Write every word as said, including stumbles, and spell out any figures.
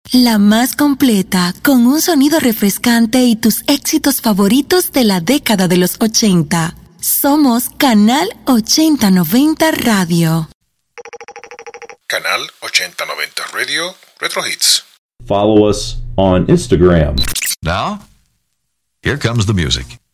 La más completa, con un sonido refrescante y tus éxitos favoritos de la década de los ochenta. Somos Canal ochenta noventa Radio. Canal ochenta noventa Radio, Retro Hits. Follow us on Instagram. Now, here comes the music.